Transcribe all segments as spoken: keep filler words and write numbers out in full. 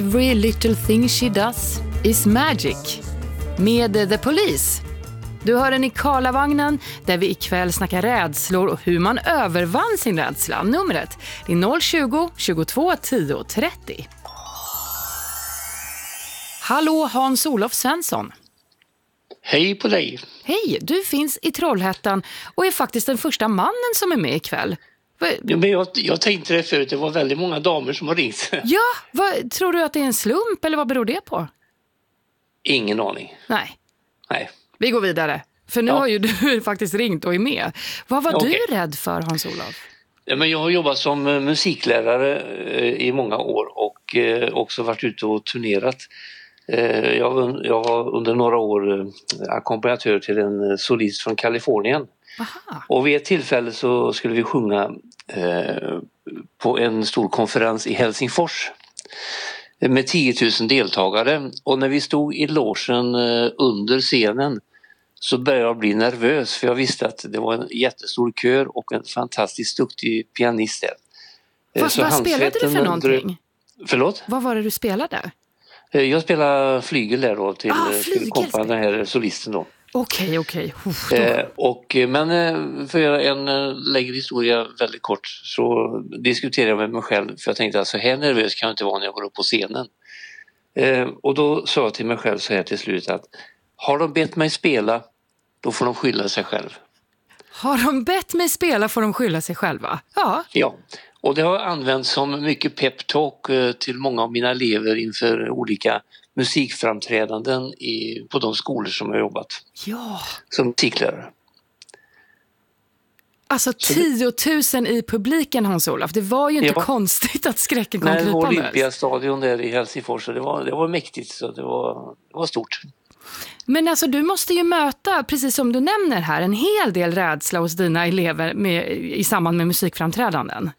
Every little thing she does is magic. Med The Police. Du hör den i Karlavagnen där vi ikväll snackar rädslor och hur man övervann sin rädsla. Numret är noll tjugo, tjugotvå, tio, trettio. Hallå Hans-Olof Svensson. Hej på dig. Hej, du finns i Trollhättan och är faktiskt den första mannen som är med ikväll. Ja, men jag, jag tänkte det förut, det var väldigt många damer som har ringt. Ja, vad, tror du att det är en slump eller vad beror det på? Ingen aning. Nej. Nej. Vi går vidare, för nu ja. har ju du faktiskt ringt och är med. Vad var okay. du rädd för, Hans-Olof? Ja, men jag har jobbat som musiklärare i många år och också varit ute och turnerat. Jag var, jag var under några år ackompanjatör till en solist från Kalifornien. Aha. Och vid ett tillfälle så skulle vi sjunga eh, på en stor konferens i Helsingfors med tio tusen deltagare. Och när vi stod i logen eh, under scenen så började jag bli nervös, för jag visste att det var en jättestor kör och en fantastiskt duktig pianist där. Vad, vad spelade du för någonting? Förlåt? Vad var det du spelade? Jag spelade flygel där då till, ah, till kompa, den här solisten då. Okej, okej. Okay. Eh, och, men för att göra en längre historia väldigt kort så diskuterade jag med mig själv, för jag tänkte att så här nervös kan jag inte vara när jag går upp på scenen. Eh, och då sa jag till mig själv så här till slut att har de bett mig spela, då får de skylla sig själv. Har de bett mig spela får de skylla sig själva? Ja. Ja, och det har använts som mycket peptalk till många av mina elever inför olika musikframträdanden i, på de skolor som jag har jobbat. Ja. Som musiklärare. Alltså tiotusen i publiken, Hans-Olof. Det var ju inte ja. konstigt att skräcken kom krypandes. Nej, Olympiastadion där i Helsingfors, så det var, det var mäktigt, så det var, det var stort. Men alltså du måste ju möta, precis som du nämner här, en hel del rädsla hos dina elever med, i samband med musikframträdanden.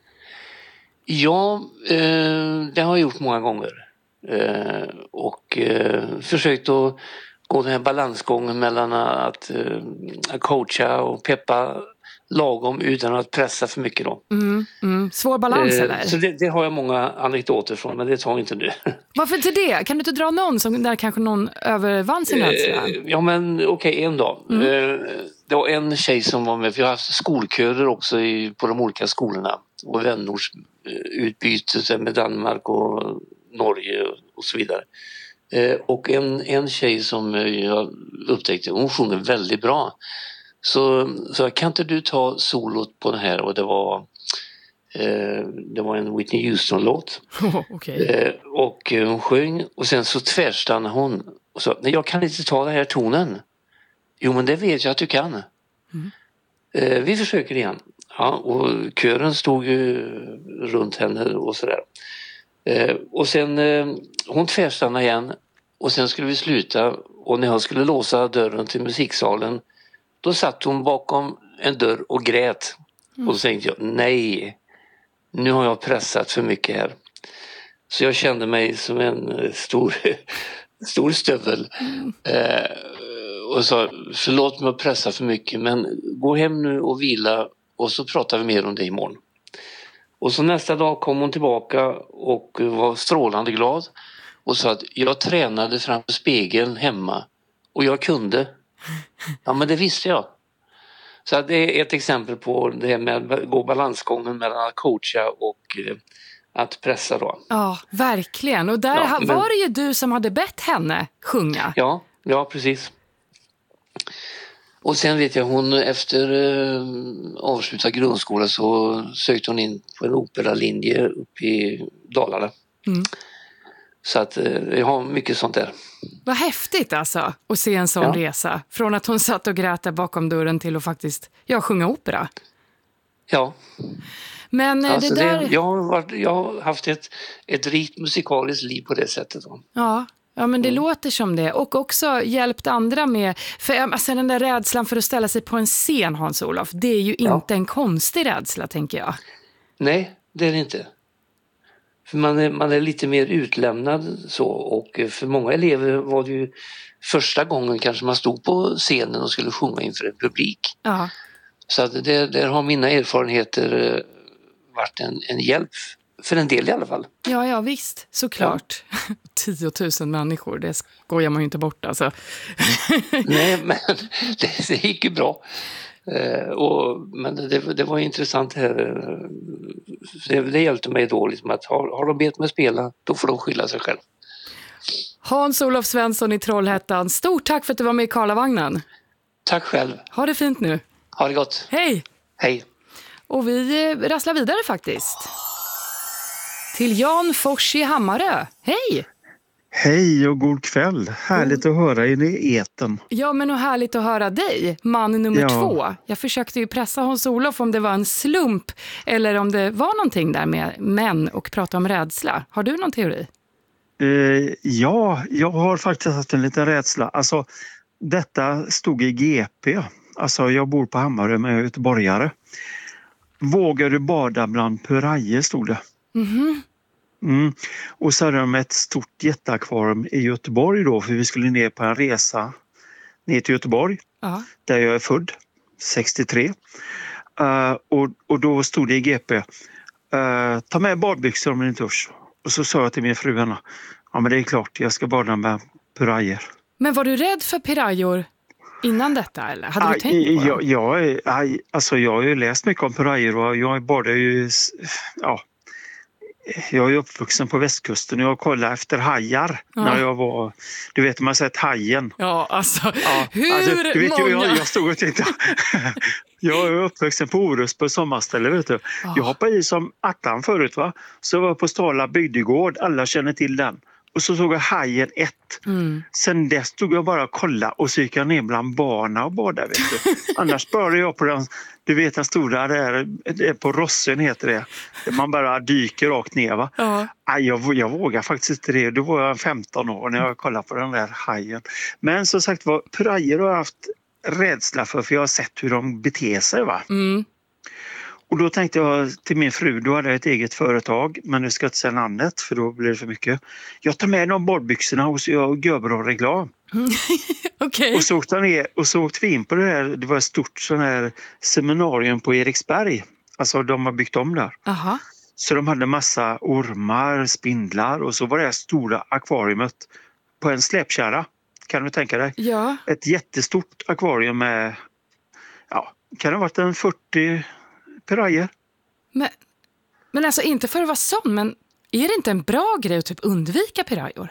Ja, eh, det har jag gjort många gånger. Eh, och eh, försökt att gå den här balansgången mellan att eh, coacha och peppa lagom utan att pressa för mycket då. Mm, mm. Svår balans eh, eller? Så det, det har jag många anekdoter från, men det tar inte nu. Varför inte det? Kan du inte dra någon som där kanske någon övervann sin rädsla? Eh, ja men okej, okay, en dag. Mm. Eh, det var en tjej som var med, för jag har haft skolkörer också i, på de olika skolorna. Och vänortsutbyte med Danmark och Norge och så vidare. Eh, och en, en tjej som jag upptäckte, hon sjunger väldigt bra. Så, så kan inte du ta solot på den här? Och det var, eh, det var en Whitney Houston-låt. Oh, okay. eh, och hon sjöng och sen så tvärstannade hon och sa, nej jag kan inte ta den här tonen. Jo men det vet jag att du kan. Mm. Eh, vi försöker igen. Ja, och kören stod ju runt henne och sådär. Eh, och sen eh, hon tvärstannade igen och sen skulle vi sluta, och när jag skulle låsa dörren till musiksalen då satt hon bakom en dörr och grät. Mm. Och så tänkte jag, nej, nu har jag pressat för mycket här. Så jag kände mig som en stor, stor stövel. Mm. Eh, och sa, förlåt mig att pressa för mycket, men gå hem nu och vila och så pratar vi mer om det imorgon. Och så nästa dag kom hon tillbaka och var strålande glad och sa att jag tränade framför spegeln hemma och jag kunde. Ja men det visste jag. Så det är ett exempel på det här med att gå balansgången mellan att coacha och att pressa då. Ja, verkligen. Och där ja, men... var det ju du som hade bett henne sjunga. Ja, ja precis. Och sen vet jag, hon efter eh, avslutad grundskola så sökte hon in på en operalinje uppe i Dalarna. Mm. Så att eh, jag har mycket sånt där. Vad häftigt alltså att se en sån ja. resa. Från att hon satt och grät där bakom dörren till att faktiskt ja, sjunga opera. Ja. Men alltså det där... Det, jag, har varit, jag har haft ett, ett rikt musikaliskt liv på det sättet. Då. Ja. Ja, men det mm. låter som det. Och också hjälpt andra med... För alltså, den där rädslan för att ställa sig på en scen, Hans-Olof, det är ju ja. inte en konstig rädsla, tänker jag. Nej, det är det inte. För man är, man är lite mer utlämnad så. Och för många elever var det ju första gången kanske man stod på scenen och skulle sjunga inför en publik. Ja. Så att det, där har mina erfarenheter varit en, en hjälp För en del i alla fall. Ja, ja visst. Såklart. Ja. tiotusen människor, det skojar man ju inte bort alltså. Nej, men det, det gick ju bra. Eh, och, men det, det var intressant här. Det, det hjälpte mig då liksom att har, har de bett mig spela, då får de skylla sig själv. Hans-Olof Svensson i Trollhättan, stort tack för att du var med i Karlavagnen. Tack själv. Ha det fint nu. Ha det gott. Hej. Hej. Och vi rasslar vidare faktiskt. Till Jan Fors i Hammarö. Hej! Hej och god kväll. Härligt att höra er i eten. Ja, men och härligt att höra dig, man nummer ja. två. Jag försökte ju pressa Hans-Olof om det var en slump eller om det var någonting där med män och prata om rädsla. Har du någon teori? Uh, ja, jag har faktiskt haft en liten rädsla. Alltså, detta stod i G P. Alltså, jag bor på Hammarö med göteborgare. Vågar du bada bland pirajer, stod det. Mhm. Mm. Och så hade de ett stort jätteakvarium i Göteborg då, för vi skulle ner på en resa ner till Göteborg. Ja. Där jag är född, sextiotre. Uh, och, och då stod det i G P, uh, ta med badbyxor om ni inte törs. Och så sa jag till min fru henne, ja men det är klart, jag ska bada med pirajer. Men var du rädd för pirajor innan detta eller? Hade du aj, tänkt på jag, jag, aj, alltså jag har ju läst mycket om pirajer och jag badar ju, ja. Jag är uppvuxen på västkusten och jag kollade efter hajar ja. när jag var, du vet man har sett hajen. Ja, alltså, ja, hur alltså, du vet, många? Jag, jag stod och tänkte, jag är uppvuxen på Orust på sommarställe, vet du. Ja. Jag hoppade i som attan förut va, så jag var på Stala bygdegård, alla känner till den. Och så såg jag hajen ett. Mm. Sen dess stod jag bara och kollade och så gick jag ner bland barna och badade, vet du. Annars började jag på den, du vet den stora där, på Rossen heter det. Man bara dyker rakt ner va. Ja. Aj, jag, jag vågar faktiskt inte det. Då var jag femton år när jag kollade på den där hajen. Men som sagt var, pirajer har jag haft rädsla för, för jag har sett hur de beter sig va. Mm. Och då tänkte jag till min fru, då hade jag ett eget företag, men nu ska jag inte säga namnet för då blir det för mycket. Jag tar med de badbyxorna och så jag gör bra reklam. Okay. Och så åkte jag ner och så åkte vi in på det här, det var ett stort sån här seminarium på Eriksberg. Alltså de har byggt om där. Aha. Så de hade massa ormar, spindlar och så var det här stora akvariumet på en släpkärra. Kan du tänka dig? Ja. Ett jättestort akvarium med, ja, kan det ha varit en fyrtio pirajer. Men, men alltså inte för att vara sån, men är det inte en bra grej att typ undvika pirajor?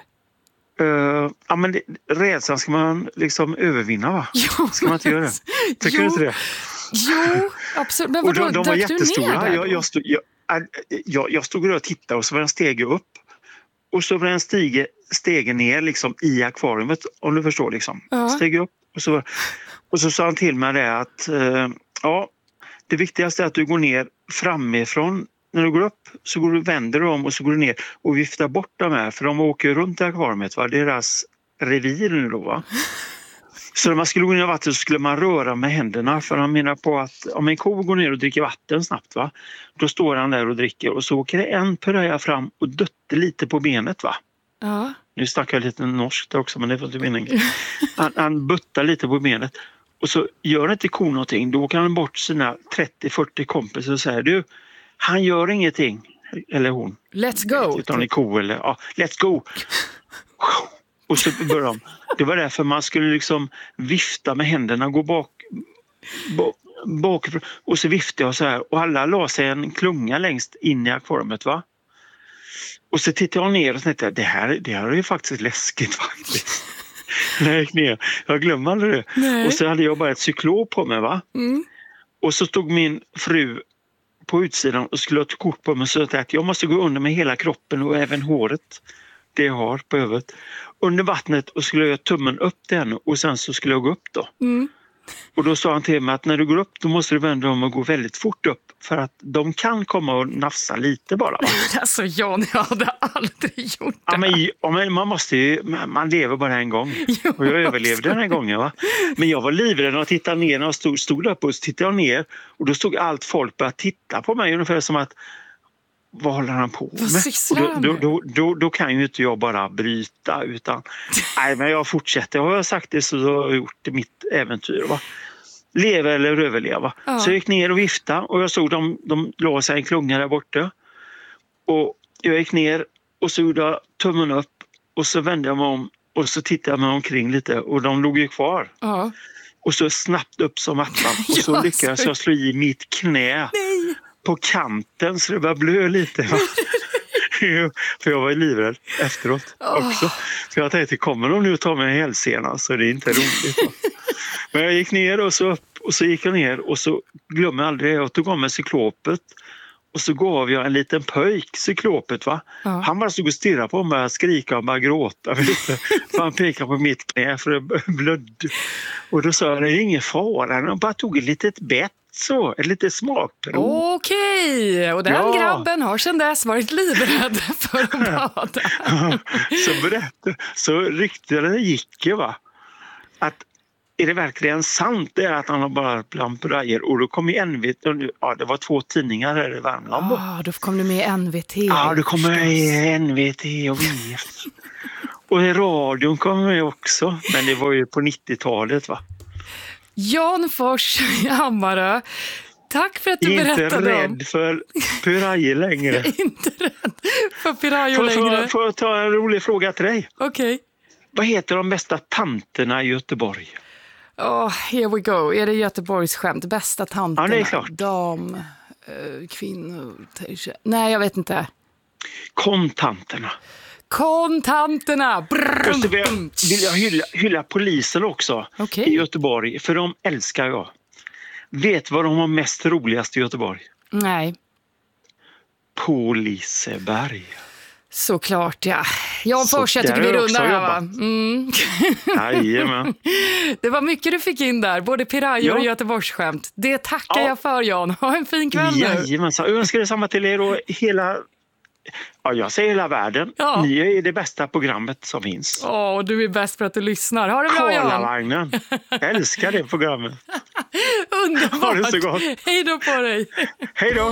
Uh, ja men det, rädslan ska man liksom övervinna va? Jo, ska man inte göra det? Tycker jo, du inte det? Jo, absolut. Men vadå, och de, de var jättestora. Jag, jag, jag, stod, jag, jag, jag stod och tittade och så var det en stege upp. Och så var det en stige, stege ner liksom i akvariumet, om du förstår liksom. Uh-huh. Steg upp och så, och så sa han till mig det att uh, ja, det viktigaste är att du går ner framifrån. När du går upp så går du, vänder du om och så går du ner och viftar bort dem här. För de åker runt i akvariet, va? Deras revir nu då va. Så när man skulle gå ner i vatten så skulle man röra med händerna. För han menar på att om en ko går ner och dricker vatten snabbt va. Då står han där och dricker och så åker det en piraja fram och dötter lite på benet va. Ja. Nu snackar jag lite norskt också men det får inte meningen. Han, han buttar lite på benet. Och så gör inte kon någonting. Då kan han bort sina trettio fyrtio kompisar och säger du, han gör ingenting. Eller hon. Let's go. Utan en ko eller, ja, let's go. Och så börjar de. Det var därför man skulle liksom vifta med händerna, gå bak, bak, bak och så viftade jag så här. Och alla la sig en klunga längst in i akvariet va. Och så tittade jag ner och tänkte, det här, det här är ju faktiskt läskigt faktiskt. När jag gick ner. Jag glömde aldrig det. Nej. Och så hade jag bara ett cyklop på mig va. Mm. Och så stod min fru på utsidan och skulle ta kort på mig så att jag måste gå under med hela kroppen och även håret. Det jag har på huvudet. Under vattnet och skulle jag tummen upp den och sen så skulle jag gå upp då. Mm. Och då sa han till mig att när du går upp då måste du vända om och gå väldigt fort upp. För att de kan komma och nafsa lite bara. Va? Alltså Jan, jag hade aldrig gjort det. Ja, men, ja, men man måste ju, man lever bara en gång. Jo, och jag överlevde den här gången va. Men jag var livrädd och tittade ner när jag stod, stod upp och så tittade jag ner. Och då stod allt folk bara titta på mig ungefär som att vad håller han på med? Och då, då, då, då, då kan ju inte jag bara bryta utan nej men jag fortsätter. Har jag sagt det så har jag gjort det mitt äventyr va. Leva eller överleva. Ja. Så jag gick ner och viftade och jag såg dem, de la sig en klunga där borta. Och jag gick ner och så gjorde jag tummen upp och så vände jag mig om och så tittade jag mig omkring lite och de låg ju kvar. Ja. Och så snabbt upp som attan och så Ja, lyckades så- jag slå i mitt knä Nej. på kanten så det började blö lite. Va? För jag var ju livrädd efteråt också. Så jag tänkte, kommer de nu att ta mig en hälsena så det är inte roligt. Va? Men jag gick ner och så upp och så gick jag ner och så glömmer jag aldrig, jag tog av mig cyklopet. Och så gav jag en liten pöjk cyklopet, va? Ja. Han bara stod och stirrade på mig och skrika och bara gråta. Vet du? För han pekade på mitt knä för det blödde. Och då sa jag, det är ingen fara. Han bara tog ett litet bett så, ett litet smakprov. Okej, och den Ja. grabben har sedan dess varit livrädd för att bada. så berättade, så ryktade gick ju, va? Att är det verkligen sant det är att han har bara blamprajer? Och då kom ju N V T, ja det var två tidningar här i Värmland. då. Ah, då kom du med i N V T. Ja, då kommer förstås. N V T och V F. Och i radion kom jag också, men det var ju på nittiotalet, va? Jan Fors i Hammarö, tack för att du Inte berättade om... rädd för pirajer längre. Inte rädd för Pirayo Får längre. jag, får jag ta en rolig fråga till dig? Okej. Vad heter de bästa tanterna i Göteborg? Oh, here we go. Är det Göteborgs skämt? Bästa tanterna? Ja, det är klart. Dam, eh, kvinnor... tjej- Nej, jag vet inte. Kontanterna. Kontanterna! Och så vill jag, vill jag hylla, hylla polisen också Okej. i Göteborg, för de älskar jag. Vet vad de har mest roligast i Göteborg? Nej, På Liseberg. såklart ja. Jan Så Fors, jag där tycker vi har jag rundar också här va? jobbat. Mm. Jajamän. Det var mycket du fick in där, både Pirayo Ja. och Göteborgsskämt. Det tackar Ja. jag för, Jan. Ha en fin kväll nu. Jajamensan. Jag önskar detsamma till er och hela, ja, jag säger hela världen. Ja. Ni är det bästa programmet som finns. Åh, du är bäst för att du lyssnar. Ha det bra, Jan. Karlavagnen. Jag älskar det programmet. Underbart. Ha det så gott. Hej då på dig. Hej då!